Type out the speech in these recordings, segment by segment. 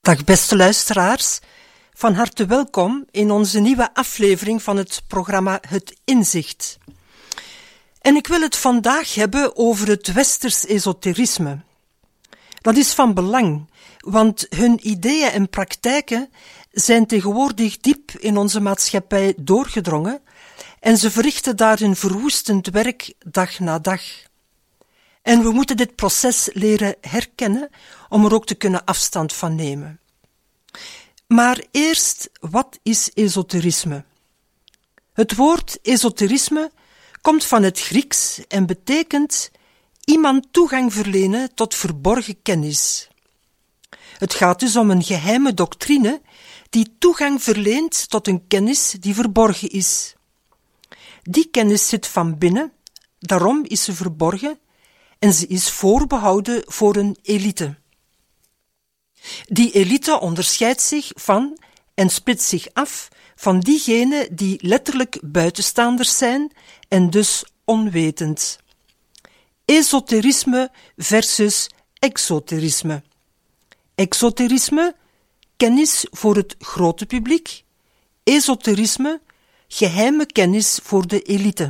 Dag beste luisteraars, van harte welkom in onze nieuwe aflevering van het programma Het Inzicht. En ik wil het vandaag hebben over het westers esoterisme. Dat is van belang, want hun ideeën en praktijken zijn tegenwoordig diep in onze maatschappij doorgedrongen en ze verrichten daar hun verwoestend werk dag na dag. En we moeten dit proces leren herkennen om er ook te kunnen afstand van nemen. Maar eerst, wat is esoterisme? Het woord esoterisme komt van het Grieks en betekent iemand toegang verlenen tot verborgen kennis. Het gaat dus om een geheime doctrine die toegang verleent tot een kennis die verborgen is. Die kennis zit van binnen, daarom is ze verborgen en ze is voorbehouden voor een elite. Die elite onderscheidt zich van en splitst zich af van diegenen die letterlijk buitenstaanders zijn en dus onwetend. Esoterisme versus exoterisme. Exoterisme, kennis voor het grote publiek. Esoterisme, geheime kennis voor de elite.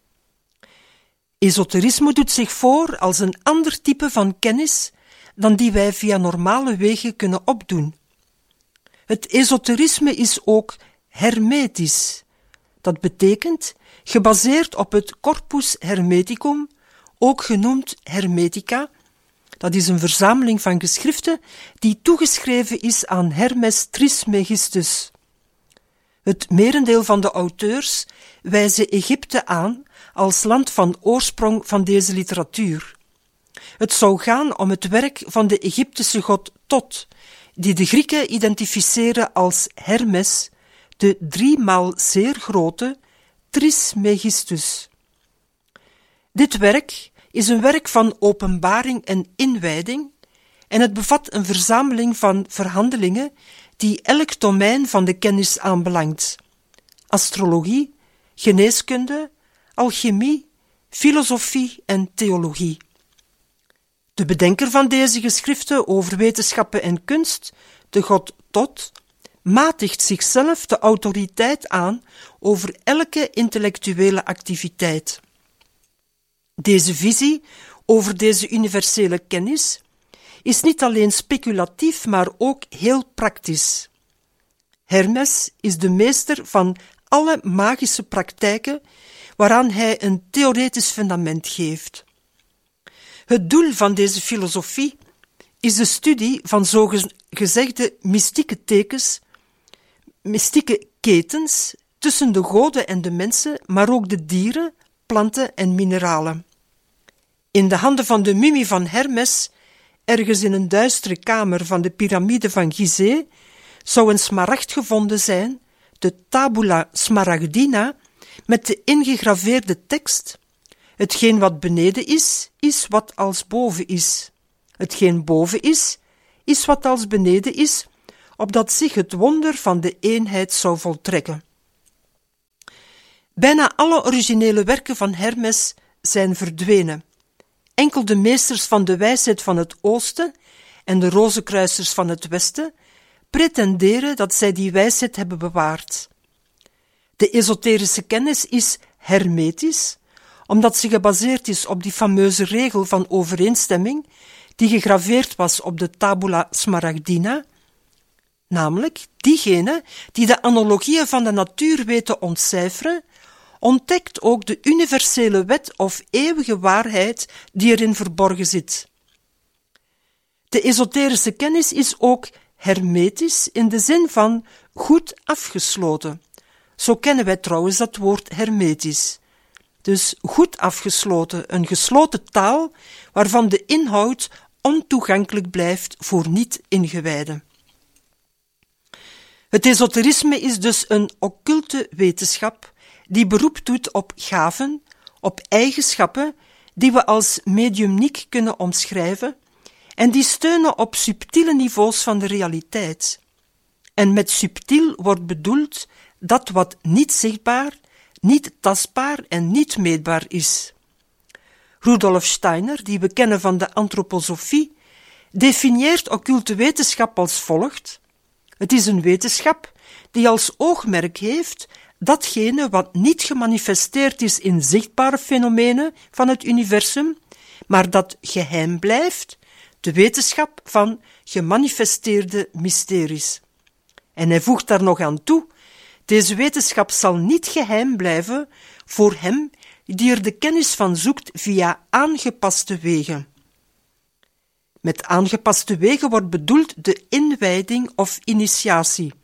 Esoterisme doet zich voor als een ander type van kennis dan die wij via normale wegen kunnen opdoen. Het esoterisme is ook hermetisch. Dat betekent gebaseerd op het corpus hermeticum, ook genoemd Hermetica. Dat is een verzameling van geschriften die toegeschreven is aan Hermes Trismegistus. Het merendeel van de auteurs wijzen Egypte aan als land van oorsprong van deze literatuur. Het zou gaan om het werk van de Egyptische god Tot, die de Grieken identificeren als Hermes, de 3 maal zeer grote Trismegistus. Dit werk is een werk van openbaring en inwijding en het bevat een verzameling van verhandelingen die elk domein van de kennis aanbelangt: astrologie, geneeskunde, alchemie, filosofie en theologie. De bedenker van deze geschriften over wetenschappen en kunst, de god Tot, matigt zichzelf de autoriteit aan over elke intellectuele activiteit. Deze visie over deze universele kennis is niet alleen speculatief, maar ook heel praktisch. Hermes is de meester van alle magische praktijken waaraan hij een theoretisch fundament geeft. Het doel van deze filosofie is de studie van zogezegde mystieke tekens, mystieke ketens tussen de goden en de mensen, maar ook de dieren, planten en mineralen. In de handen van de mummie van Hermes, ergens in een duistere kamer van de piramide van Gizeh, zou een smaragd gevonden zijn, de tabula smaragdina, met de ingegraveerde tekst: hetgeen wat beneden is, is wat als boven is. Hetgeen boven is, is wat als beneden is, opdat zich het wonder van de eenheid zou voltrekken. Bijna alle originele werken van Hermes zijn verdwenen. Enkel de meesters van de wijsheid van het oosten en de rozenkruisers van het westen pretenderen dat zij die wijsheid hebben bewaard. De esoterische kennis is hermetisch, omdat ze gebaseerd is op die fameuze regel van overeenstemming die gegraveerd was op de tabula smaragdina, namelijk diegene die de analogieën van de natuur weten ontcijferen, ontdekt ook de universele wet of eeuwige waarheid die erin verborgen zit. De esoterische kennis is ook hermetisch in de zin van goed afgesloten. Zo kennen wij trouwens dat woord hermetisch. Dus goed afgesloten, een gesloten taal waarvan de inhoud ontoegankelijk blijft voor niet-ingewijden. Het esoterisme is dus een occulte wetenschap die beroep doet op gaven, op eigenschappen die we als mediumniek kunnen omschrijven en die steunen op subtiele niveaus van de realiteit. En met subtiel wordt bedoeld dat wat niet zichtbaar, niet tastbaar en niet meetbaar is. Rudolf Steiner, die we kennen van de antroposofie, definieert occulte wetenschap als volgt: het is een wetenschap die als oogmerk heeft datgene wat niet gemanifesteerd is in zichtbare fenomenen van het universum, maar dat geheim blijft, de wetenschap van gemanifesteerde mysteries. En hij voegt daar nog aan toe: deze wetenschap zal niet geheim blijven voor hem die er de kennis van zoekt via aangepaste wegen. Met aangepaste wegen wordt bedoeld de inwijding of initiatie.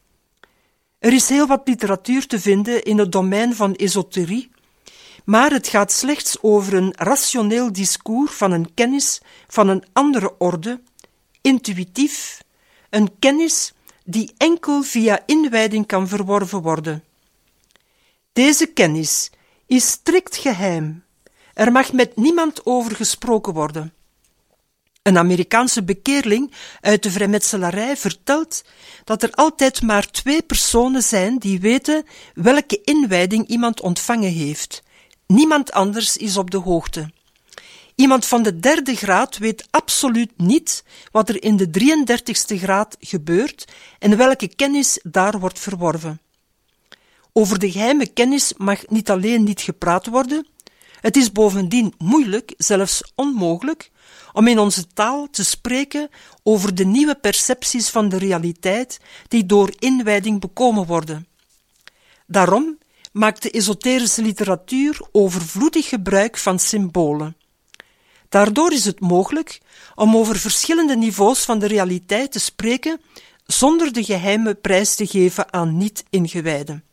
Er is heel wat literatuur te vinden in het domein van esoterie, maar het gaat slechts over een rationeel discours van een kennis van een andere orde, intuïtief, een kennis die enkel via inwijding kan verworven worden. Deze kennis is strikt geheim. Er mag met niemand over gesproken worden. Een Amerikaanse bekeerling uit de vrijmetselarij vertelt dat er altijd maar 2 personen zijn die weten welke inwijding iemand ontvangen heeft. Niemand anders is op de hoogte. Iemand van de 3e graad weet absoluut niet wat er in de 33e graad gebeurt en welke kennis daar wordt verworven. Over de geheime kennis mag niet alleen niet gepraat worden, het is bovendien moeilijk, zelfs onmogelijk, om in onze taal te spreken over de nieuwe percepties van de realiteit die door inwijding bekomen worden. Daarom maakt de esoterische literatuur overvloedig gebruik van symbolen. Daardoor is het mogelijk om over verschillende niveaus van de realiteit te spreken zonder de geheime prijs te geven aan niet-ingewijden.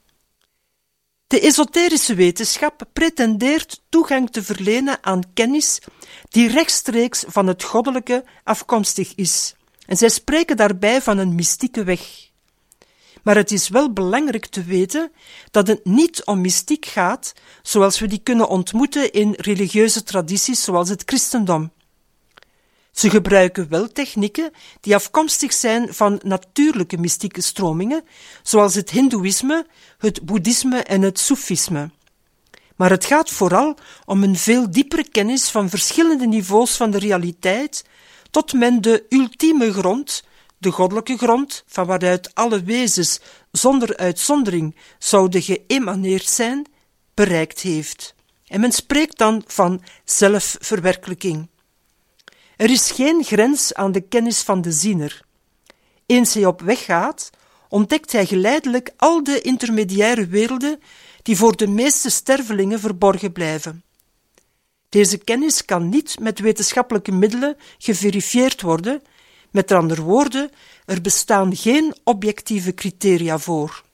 De esoterische wetenschap pretendeert toegang te verlenen aan kennis die rechtstreeks van het goddelijke afkomstig is, en zij spreken daarbij van een mystieke weg. Maar het is wel belangrijk te weten dat het niet om mystiek gaat, zoals we die kunnen ontmoeten in religieuze tradities zoals het christendom. Ze gebruiken wel technieken die afkomstig zijn van natuurlijke mystieke stromingen, zoals het hindoeïsme, het boeddhisme en het soefisme. Maar het gaat vooral om een veel diepere kennis van verschillende niveaus van de realiteit, tot men de ultieme grond, de goddelijke grond, van waaruit alle wezens zonder uitzondering zouden geëmaneerd zijn, bereikt heeft. En men spreekt dan van zelfverwerkelijking. Er is geen grens aan de kennis van de ziener. Eens hij op weg gaat, ontdekt hij geleidelijk al de intermediaire werelden die voor de meeste stervelingen verborgen blijven. Deze kennis kan niet met wetenschappelijke middelen geverifieerd worden. Met andere woorden, er bestaan geen objectieve criteria voor.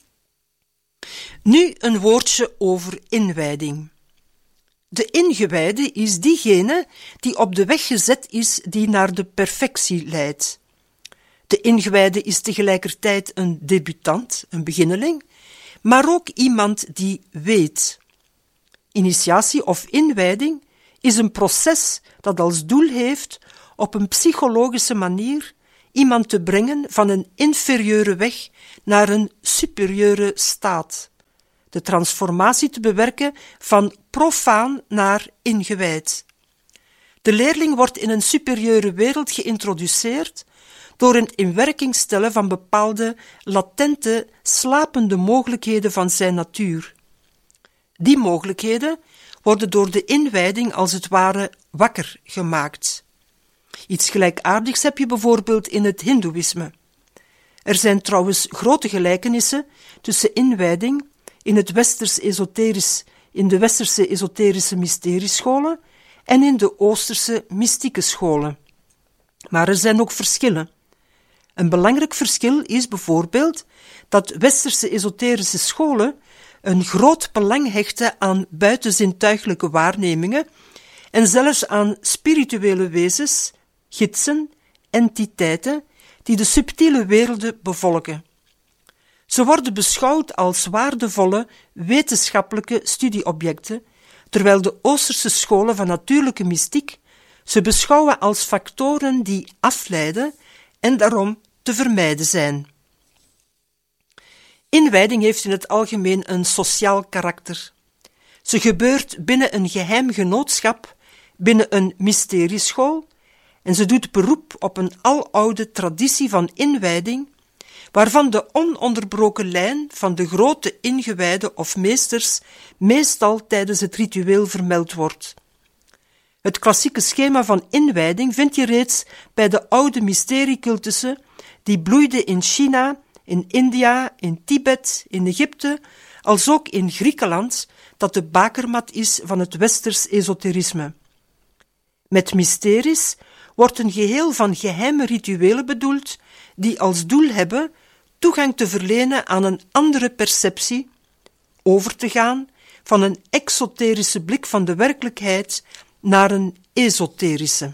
Nu een woordje over inwijding. De ingewijde is diegene die op de weg gezet is die naar de perfectie leidt. De ingewijde is tegelijkertijd een debutant, een beginneling, maar ook iemand die weet. Initiatie of inwijding is een proces dat als doel heeft op een psychologische manier iemand te brengen van een inferieure weg naar een superieure staat. De transformatie te bewerken van profaan naar ingewijd. De leerling wordt in een superieure wereld geïntroduceerd door het in werking stellen van bepaalde latente, slapende mogelijkheden van zijn natuur. Die mogelijkheden worden door de inwijding als het ware wakker gemaakt. Iets gelijkaardigs heb je bijvoorbeeld in het hindoeïsme. Er zijn trouwens grote gelijkenissen tussen inwijding in de westerse esoterische mysteriescholen en in de oosterse mystieke scholen. Maar er zijn ook verschillen. Een belangrijk verschil is bijvoorbeeld dat westerse esoterische scholen een groot belang hechten aan buitenzintuiglijke waarnemingen en zelfs aan spirituele wezens, gidsen, entiteiten die de subtiele werelden bevolken. Ze worden beschouwd als waardevolle wetenschappelijke studieobjecten, terwijl de Oosterse scholen van natuurlijke mystiek ze beschouwen als factoren die afleiden en daarom te vermijden zijn. Inwijding heeft in het algemeen een sociaal karakter. Ze gebeurt binnen een geheim genootschap, binnen een mysterieschool en ze doet beroep op een aloude traditie van inwijding, waarvan de ononderbroken lijn van de grote ingewijden of meesters meestal tijdens het ritueel vermeld wordt. Het klassieke schema van inwijding vind je reeds bij de oude mysteriecultussen die bloeiden in China, in India, in Tibet, in Egypte, als ook in Griekenland, dat de bakermat is van het westers esoterisme. Met mysteries wordt een geheel van geheime rituelen bedoeld die als doel hebben toegang te verlenen aan een andere perceptie, over te gaan van een exoterische blik van de werkelijkheid naar een esoterische.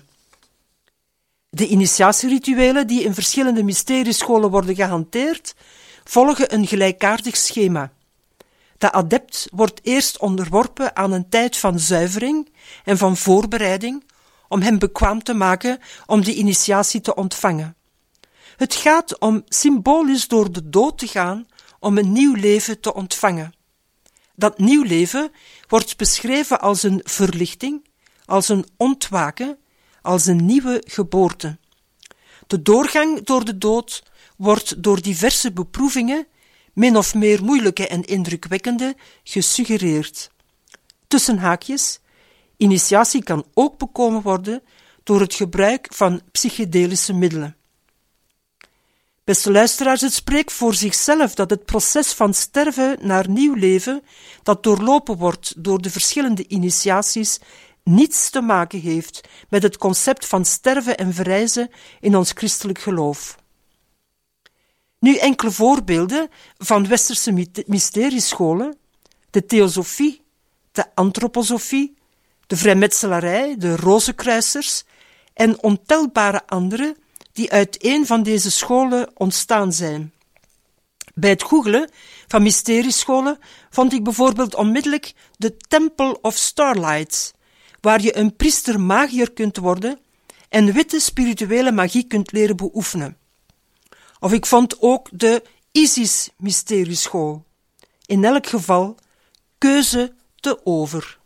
De initiatierituelen die in verschillende mysteriescholen worden gehanteerd, volgen een gelijkaardig schema. De adept wordt eerst onderworpen aan een tijd van zuivering en van voorbereiding om hem bekwaam te maken om de initiatie te ontvangen. Het gaat om symbolisch door de dood te gaan om een nieuw leven te ontvangen. Dat nieuw leven wordt beschreven als een verlichting, als een ontwaken, als een nieuwe geboorte. De doorgang door de dood wordt door diverse beproevingen, min of meer moeilijke en indrukwekkende, gesuggereerd. Tussen haakjes, initiatie kan ook bekomen worden door het gebruik van psychedelische middelen. Beste luisteraars, het spreekt voor zichzelf dat het proces van sterven naar nieuw leven, dat doorlopen wordt door de verschillende initiaties, niets te maken heeft met het concept van sterven en verrijzen in ons christelijk geloof. Nu enkele voorbeelden van westerse mysteriescholen: de theosofie, de antroposofie, de vrijmetselarij, de rozenkruisers en ontelbare andere die uit een van deze scholen ontstaan zijn. Bij het googelen van mysteriescholen vond ik bijvoorbeeld onmiddellijk de Temple of Starlight, waar je een priester-magier kunt worden en witte spirituele magie kunt leren beoefenen. Of ik vond ook de Isis-mysterieschool. In elk geval, keuze te over.